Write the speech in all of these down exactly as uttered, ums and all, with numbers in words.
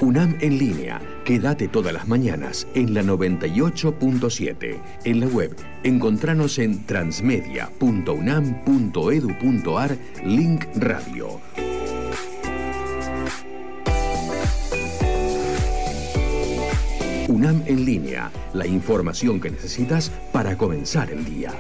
UNAM en línea. Quédate todas las mañanas en la noventa y ocho punto siete. En la web, encontranos en transmedia punto unam punto edu punto ar, link radio. UNAM en línea, la información que necesitas para comenzar el día.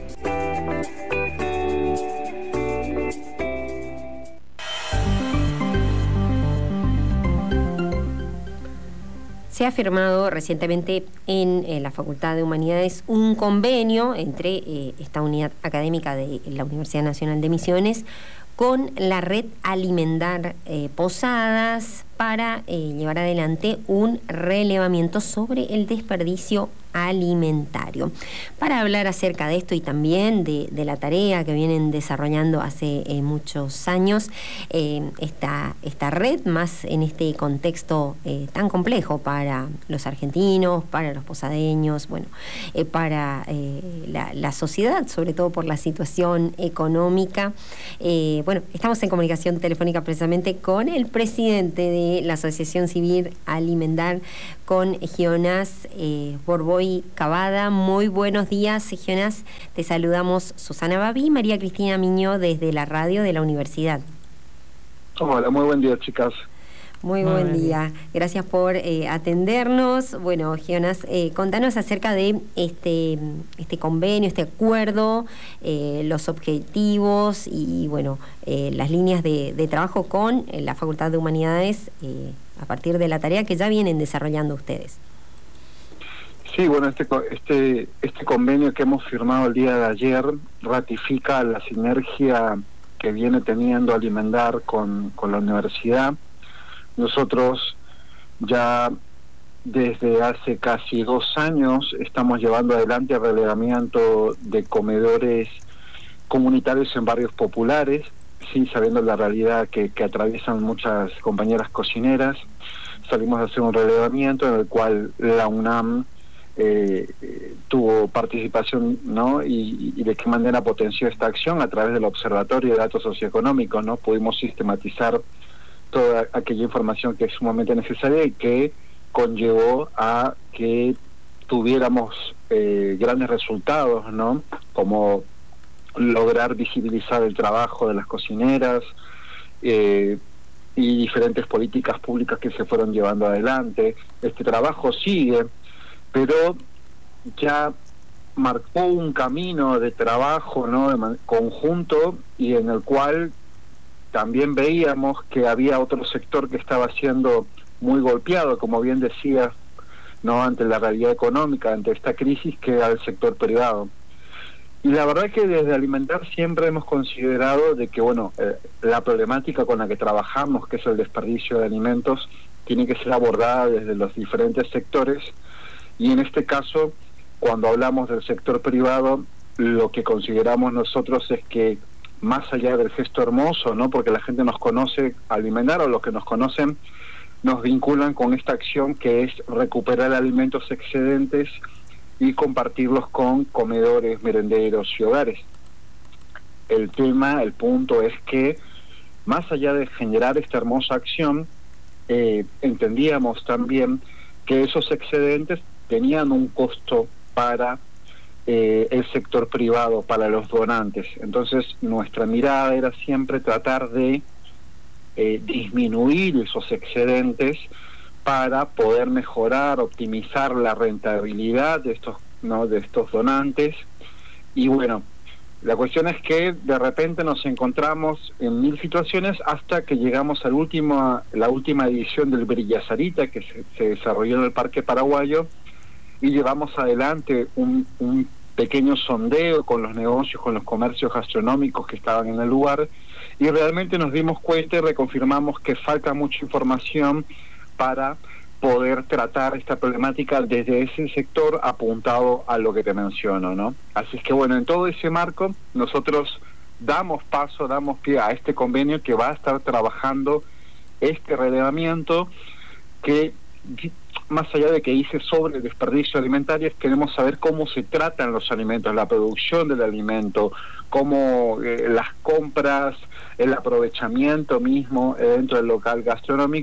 Se ha firmado recientemente en eh, la Facultad de Humanidades un convenio entre eh, esta unidad académica de la Universidad Nacional de Misiones con la red Alimentar eh, Posadas para eh, llevar adelante un relevamiento sobre el desperdicio alimentario. Para hablar acerca de esto y también de, de la tarea que vienen desarrollando hace eh, muchos años, eh, esta, esta red, más en este contexto eh, tan complejo para los argentinos, para los posadeños, bueno, eh, para eh, la, la sociedad, sobre todo por la situación económica. Eh, bueno, estamos en comunicación telefónica precisamente con el presidente de la Asociación Civil Alimentar, con Gionás eh, Borboy Cavada. Muy buenos días, Gionás. Te saludamos Susana Babi y María Cristina Miño desde la radio de la universidad. Hola, muy buen día, chicas. Muy Muy buen bien. día. Gracias por eh, atendernos. Bueno, Gionás, eh, contanos acerca de este, este convenio, este acuerdo, eh, los objetivos y, bueno, eh, las líneas de, de trabajo con eh, la Facultad de Humanidades eh, a partir de la tarea que ya vienen desarrollando ustedes. Sí, bueno, este, este, este convenio que hemos firmado el día de ayer ratifica la sinergia que viene teniendo Alimentar con, con la universidad. Nosotros ya desde hace casi dos años estamos llevando adelante el relevamiento de comedores comunitarios en barrios populares, sí, sabiendo la realidad que, que atraviesan muchas compañeras cocineras. Salimos a hacer un relevamiento en el cual la UNAM eh, eh, tuvo participación, ¿no? Y, y de qué manera potenció esta acción a través del Observatorio de Datos Socioeconómicos, ¿no? Pudimos sistematizar toda aquella información que es sumamente necesaria y que conllevó a que tuviéramos eh, grandes resultados, ¿no? Como lograr visibilizar el trabajo de las cocineras eh, y diferentes políticas públicas que se fueron llevando adelante. Este trabajo sigue, pero ya marcó un camino de trabajo, ¿no? De man- conjunto, y en el cual también veíamos que había otro sector que estaba siendo muy golpeado, como bien decía, no, ante la realidad económica, ante esta crisis, que era el sector privado. Y la verdad que desde Alimentar siempre hemos considerado de que, bueno, eh, la problemática con la que trabajamos, que es el desperdicio de alimentos, tiene que ser abordada desde los diferentes sectores, y en este caso, cuando hablamos del sector privado, lo que consideramos nosotros es que más allá del gesto hermoso, ¿no? Porque la gente nos conoce, Alimentar, o los que nos conocen, nos vinculan con esta acción que es recuperar alimentos excedentes y compartirlos con comedores, merenderos y hogares. El tema, el punto es que, más allá de generar esta hermosa acción, eh, entendíamos también que esos excedentes tenían un costo para Eh, el sector privado, para los donantes. Entonces nuestra mirada era siempre tratar de eh, disminuir esos excedentes para poder mejorar, optimizar la rentabilidad de estos, ¿no? de estos donantes. Y bueno, la cuestión es que de repente nos encontramos en mil situaciones hasta que llegamos a la última, la última edición del Brillasarita, que se, se desarrolló en el Parque Paraguayo, y llevamos adelante un, un pequeño sondeo con los negocios, con los comercios gastronómicos que estaban en el lugar, y realmente nos dimos cuenta y reconfirmamos que falta mucha información para poder tratar esta problemática desde ese sector apuntado a lo que te menciono, ¿no? Así es que bueno, en todo ese marco nosotros damos paso, damos pie a este convenio que va a estar trabajando este relevamiento que, más allá de que dice sobre desperdicio alimentario, queremos saber cómo se tratan los alimentos, la producción del alimento, cómo eh, las compras, el aprovechamiento mismo eh, dentro del local gastronómico,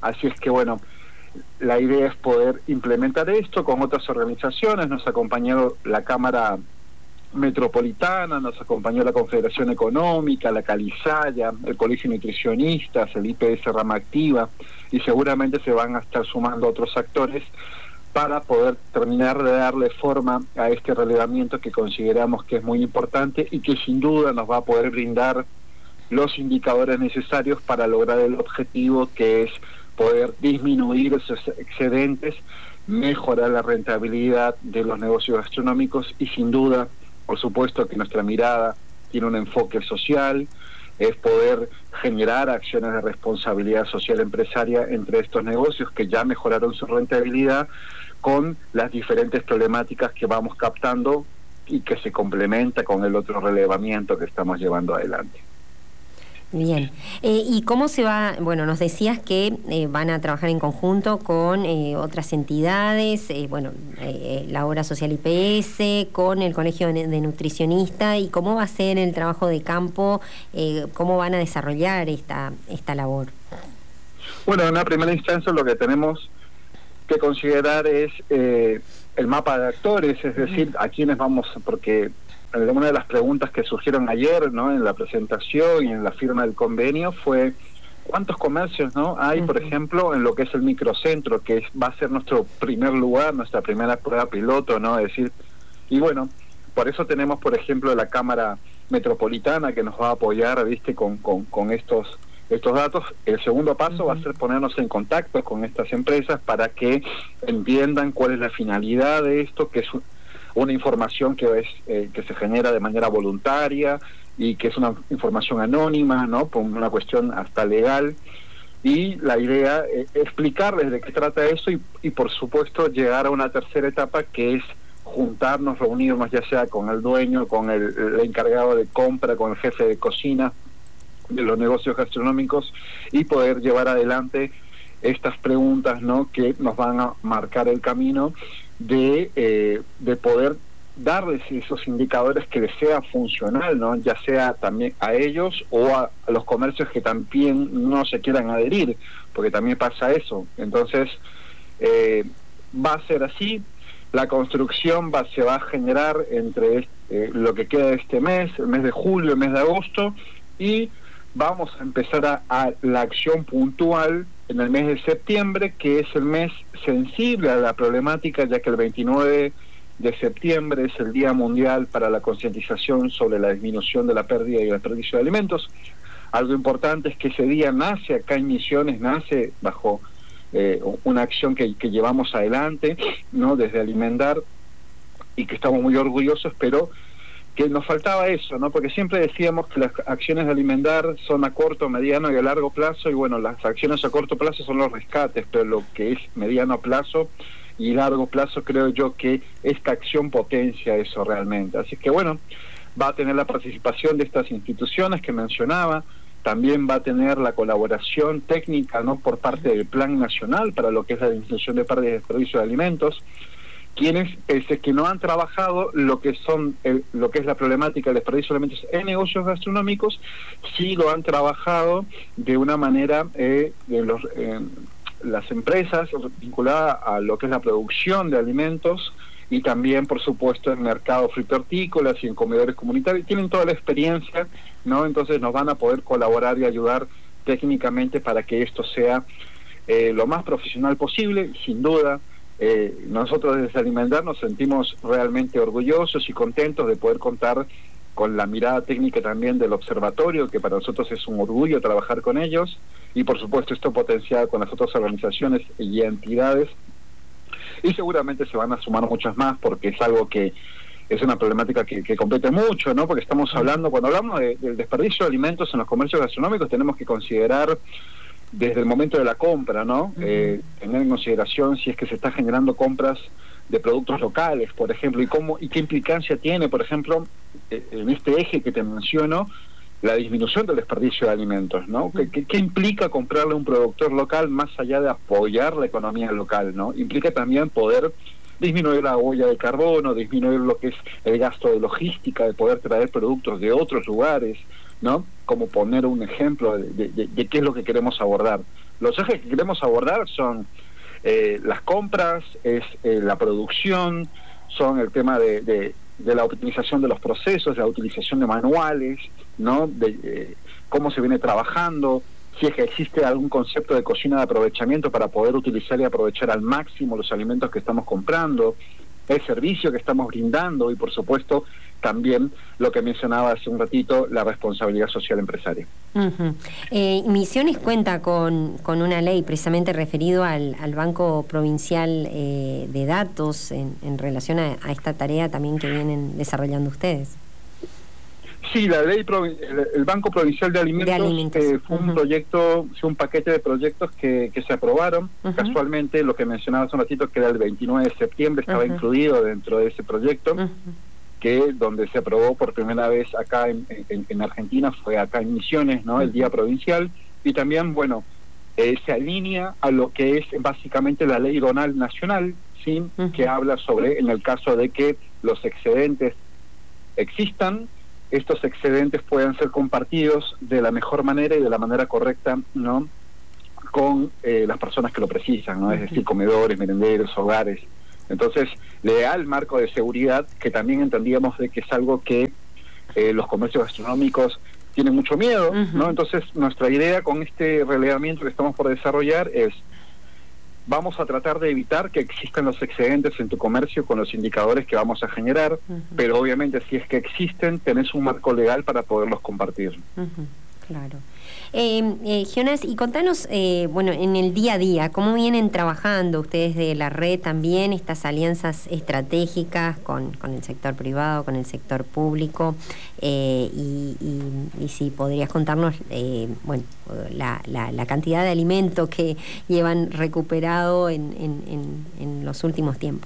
Así es que bueno, la idea es poder implementar esto con otras organizaciones. Nos acompañó la Cámara Metropolitana, nos acompañó la Confederación Económica, la Calizaya, el Colegio de Nutricionistas, el I P S Rama Activa, y seguramente se van a estar sumando otros actores para poder terminar de darle forma a este relevamiento que consideramos que es muy importante y que sin duda nos va a poder brindar los indicadores necesarios para lograr el objetivo, que es poder disminuir esos excedentes, mejorar la rentabilidad de los negocios gastronómicos y sin duda, por supuesto que nuestra mirada tiene un enfoque social, es poder generar acciones de responsabilidad social empresaria entre estos negocios que ya mejoraron su rentabilidad con las diferentes problemáticas que vamos captando y que se complementa con el otro relevamiento que estamos llevando adelante. Bien. Eh, ¿Y cómo se va? Bueno, nos decías que eh, van a trabajar en conjunto con eh, otras entidades, eh, bueno, eh, la Obra Social I P S, con el Colegio de, de Nutricionistas, y cómo va a ser el trabajo de campo, eh, cómo van a desarrollar esta, esta labor. Bueno, en una primera instancia lo que tenemos que considerar es eh, el mapa de actores, es decir, a quiénes vamos, porque una de las preguntas que surgieron ayer, ¿no?, en la presentación y en la firma del convenio fue ¿cuántos comercios, no, hay, por ejemplo, en lo que es el microcentro, que es, va a ser nuestro primer lugar, nuestra primera prueba piloto, ¿no? Es decir, y bueno, por eso tenemos, por ejemplo, la Cámara Metropolitana que nos va a apoyar, ¿viste?, con, con, con estos estos datos. El segundo paso uh-huh. va a ser ponernos en contacto con estas empresas para que entiendan cuál es la finalidad de esto, que es una información que es eh, que se genera de manera voluntaria y que es una información anónima, ¿no?, por una cuestión hasta legal, y la idea es eh, explicarles de qué trata eso y, y por supuesto llegar a una tercera etapa que es juntarnos, reunirnos ya sea con el dueño, con el, el encargado de compra, con el jefe de cocina de los negocios gastronómicos y poder llevar adelante estas preguntas, ¿no?, que nos van a marcar el camino de eh, de poder darles esos indicadores que les sea funcional, ¿no?, ya sea también a ellos o a, a los comercios que también no se quieran adherir, porque también pasa eso. Entonces eh, va a ser así. La construcción va, se va a generar entre eh, lo que queda de este mes, el mes de julio, el mes de agosto, y vamos a empezar a, a la acción puntual en el mes de septiembre, que es el mes sensible a la problemática, ya que el veintinueve de septiembre es el Día Mundial para la Concientización sobre la Disminución de la Pérdida y el Desperdicio de Alimentos. Algo importante es que ese día nace acá en Misiones, nace bajo eh, una acción que, que llevamos adelante, ¿no?, desde Alimentar, y que estamos muy orgullosos, pero que nos faltaba eso, ¿no?, porque siempre decíamos que las acciones de Alimentar son a corto, mediano y a largo plazo, y bueno, las acciones a corto plazo son los rescates, pero lo que es mediano plazo y largo plazo, creo yo que esta acción potencia eso realmente. Así que bueno, va a tener la participación de estas instituciones que mencionaba, también va a tener la colaboración técnica, ¿no?, por parte del Plan Nacional para lo que es la disminución de pérdida y desperdicio de alimentos, quienes, pese que no han trabajado lo que son el, lo que es la problemática del desperdicio de alimentos en negocios gastronómicos, sí lo han trabajado de una manera eh, de los eh, las empresas vinculadas a lo que es la producción de alimentos y también, por supuesto, en mercados fritohortícolas y en comedores comunitarios. Tienen toda la experiencia, ¿no? Entonces nos van a poder colaborar y ayudar técnicamente para que esto sea eh, lo más profesional posible, sin duda. Eh, nosotros desde Alimentar nos sentimos realmente orgullosos y contentos de poder contar con la mirada técnica también del observatorio, que para nosotros es un orgullo trabajar con ellos, y por supuesto esto potenciado con las otras organizaciones y entidades, y seguramente se van a sumar muchas más, porque es algo que es una problemática que, que compete mucho, ¿no?, porque estamos hablando, cuando hablamos de, del desperdicio de alimentos en los comercios gastronómicos, tenemos que considerar desde el momento de la compra, ¿no? Uh-huh. Eh, tener en consideración si es que se está generando compras de productos locales, por ejemplo, y cómo y qué implicancia tiene, por ejemplo, eh, en este eje que te menciono, la disminución del desperdicio de alimentos, ¿no? Uh-huh. ¿Qué, qué implica comprarle a un productor local más allá de apoyar la economía local, ¿no? Implica también poder disminuir la huella de carbono, disminuir lo que es el gasto de logística, de poder traer productos de otros lugares, ¿no? Como poner un ejemplo de, de, de, de qué es lo que queremos abordar. los ejes que queremos abordar son eh, las compras, es eh, la producción, son el tema de, de, de la optimización de los procesos, la utilización de manuales, ¿no? De eh, cómo se viene trabajando, si es que existe algún concepto de cocina de aprovechamiento para poder utilizar y aprovechar al máximo los alimentos que estamos comprando, el servicio que estamos brindando y, por supuesto, también lo que mencionaba hace un ratito, la responsabilidad social empresaria. Uh-huh. Eh, Misiones cuenta con, con una ley precisamente referido al, al Banco Provincial eh, de Datos en, en relación a, a esta tarea también que vienen desarrollando ustedes. Sí, la ley, el, el Banco Provincial de Alimentos, de Alimentos. Eh, fue uh-huh. un proyecto, fue un paquete de proyectos que, que se aprobaron. Uh-huh. Casualmente, lo que mencionaba hace un ratito, que era el veintinueve de septiembre, estaba uh-huh. incluido dentro de ese proyecto, uh-huh. que donde se aprobó por primera vez acá en, en, en Argentina, fue acá en Misiones, ¿no? Uh-huh. El Día Provincial, y también, bueno, eh, se alinea a lo que es básicamente la Ley Donal Nacional, ¿sí? Uh-huh. Que habla sobre, en el caso de que los excedentes existan, estos excedentes puedan ser compartidos de la mejor manera y de la manera correcta, ¿no? Con eh, las personas que lo precisan, ¿no? Es decir, comedores, merenderos, hogares. Entonces, le da el marco de seguridad, que también entendíamos de que es algo que eh, los comercios gastronómicos tienen mucho miedo, uh-huh. ¿no? Entonces, nuestra idea con este relevamiento que estamos por desarrollar es: vamos a tratar de evitar que existan los excedentes en tu comercio con los indicadores que vamos a generar, uh-huh. pero obviamente si es que existen, tenés un marco legal para poderlos compartir. Uh-huh. Claro. Eh, eh, Jonas, y contanos, eh, bueno, en el día a día, ¿cómo vienen trabajando ustedes de la red también, estas alianzas estratégicas con, con el sector privado, con el sector público? Eh, y, y, y si podrías contarnos, eh, bueno, la, la, la cantidad de alimentos que llevan recuperado en, en, en, en los últimos tiempos.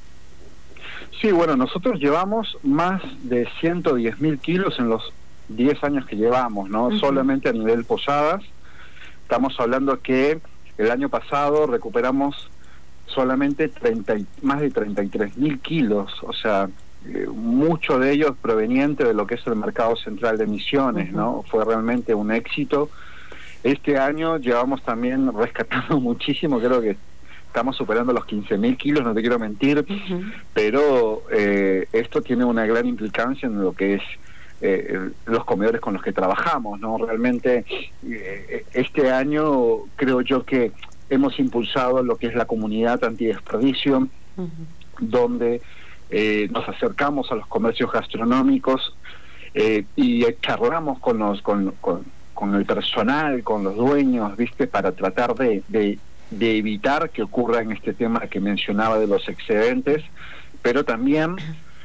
Sí, bueno, nosotros llevamos más de ciento diez mil kilos en los diez años que llevamos, ¿no? Uh-huh. Solamente a nivel posadas. Estamos hablando que el año pasado recuperamos solamente treinta, más de treinta y tres mil kilos, o sea, eh, mucho de ellos proveniente de lo que es el mercado central de Misiones, uh-huh. ¿no? Fue realmente un éxito. Este año llevamos también rescatando muchísimo, creo que estamos superando los quince mil kilos, no te quiero mentir, uh-huh. pero eh, esto tiene una gran implicancia en lo que es Eh, los comedores con los que trabajamos, ¿no? Realmente eh, este año creo yo que hemos impulsado lo que es la comunidad antidesperdicio, uh-huh. donde eh, nos acercamos a los comercios gastronómicos eh, y charlamos con los con, con, con el personal, con los dueños, ¿viste? Para tratar de, de, de evitar que ocurra en este tema que mencionaba de los excedentes, pero también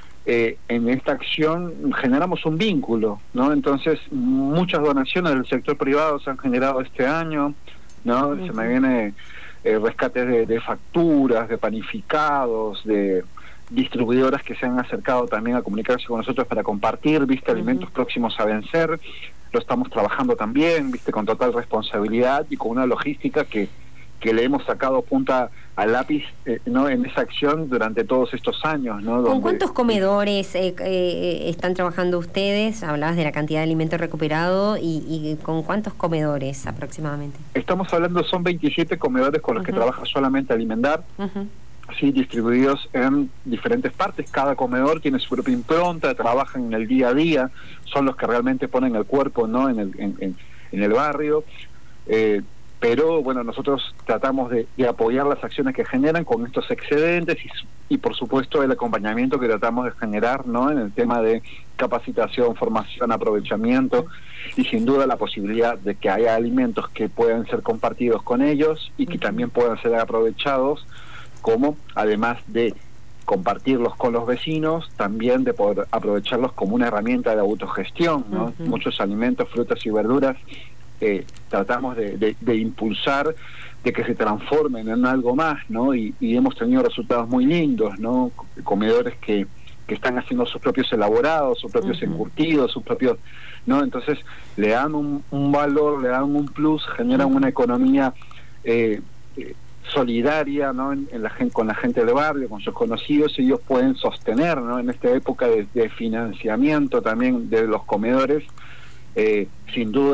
Eh, en esta acción generamos un vínculo, ¿no? Entonces, muchas donaciones del sector privado se han generado este año, ¿no? Uh-huh. Se me viene eh, rescates de, de facturas, de panificados, de distribuidoras que se han acercado también a comunicarse con nosotros para compartir, ¿viste? Uh-huh. Alimentos próximos a vencer. Lo estamos trabajando también, ¿viste? Con total responsabilidad y con una logística que que le hemos sacado punta al lápiz, eh, ¿no? En esa acción durante todos estos años, ¿no? ¿Con cuántos comedores eh, eh, están trabajando ustedes? Hablabas de la cantidad de alimentos recuperados y, y ¿con cuántos comedores aproximadamente? Estamos hablando, son veintisiete comedores con los uh-huh. que trabaja solamente Alimentar, uh-huh. sí, distribuidos en diferentes partes. Cada comedor tiene su propia impronta, trabajan en el día a día, son los que realmente ponen el cuerpo, ¿no? En el, en, en, en el barrio. Eh, pero bueno, nosotros tratamos de, de apoyar las acciones que generan con estos excedentes y, y por supuesto el acompañamiento que tratamos de generar, ¿no? En el tema de capacitación, formación, aprovechamiento y sin duda la posibilidad de que haya alimentos que puedan ser compartidos con ellos y que también puedan ser aprovechados, como además de compartirlos con los vecinos, también de poder aprovecharlos como una herramienta de autogestión, ¿no? Uh-huh. Muchos alimentos, frutas y verduras Eh, tratamos de, de, de impulsar, de que se transformen en algo más, ¿no? Y, y hemos tenido resultados muy lindos, ¿no? Comedores que, que están haciendo sus propios elaborados, sus propios uh-huh. encurtidos, sus propios, ¿no? Entonces le dan un, un valor, le dan un plus, generan uh-huh. una economía eh, eh, solidaria, ¿no? En, en la gente, con la gente del barrio, con sus conocidos, ellos pueden sostener, ¿no? En esta época de, de financiamiento también de los comedores, eh, sin duda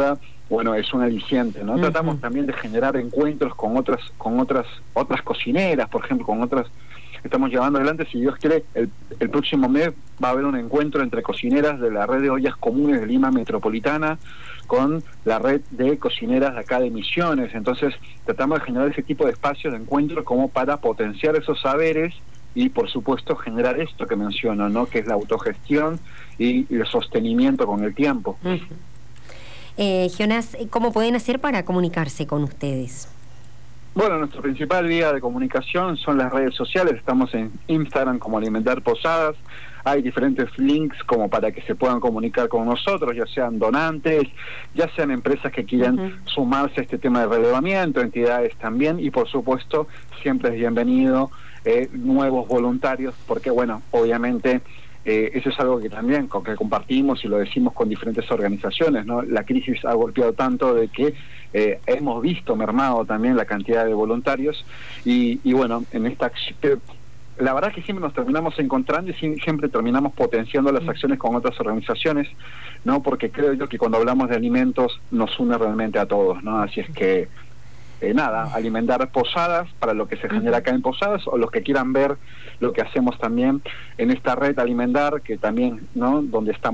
bueno, es un aliciente, ¿no? Uh-huh. Tratamos también de generar encuentros con otras, con otras, otras cocineras, por ejemplo, con otras. Estamos llevando adelante, si Dios quiere, el, el próximo mes va a haber un encuentro entre cocineras de la red de ollas comunes de Lima Metropolitana con la red de cocineras de acá de Misiones. Entonces tratamos de generar ese tipo de espacios de encuentro como para potenciar esos saberes y por supuesto generar esto que menciono, ¿no? Que es la autogestión y, y el sostenimiento con el tiempo. Uh-huh. eh, Jonas, ¿cómo pueden hacer para comunicarse con ustedes? Bueno, nuestra principal vía de comunicación son las redes sociales. Estamos en Instagram como Alimentar Posadas. Hay diferentes links como para que se puedan comunicar con nosotros, ya sean donantes, ya sean empresas que quieran uh-huh. sumarse a este tema de relevamiento, entidades también, y por supuesto siempre es bienvenido eh, nuevos voluntarios, porque bueno, obviamente eh, eso es algo que también con que compartimos y lo decimos con diferentes organizaciones, ¿no? La crisis ha golpeado tanto de que eh, hemos visto mermado también la cantidad de voluntarios y, y bueno, en esta la verdad es que siempre nos terminamos encontrando y siempre terminamos potenciando las acciones con otras organizaciones, ¿no? Porque creo yo que cuando hablamos de alimentos nos une realmente a todos, ¿no? Así es que Eh, nada, alimentar Posadas para lo que se genera acá en Posadas, o los que quieran ver lo que hacemos también en esta red Alimentar, que también, ¿no? Donde estamos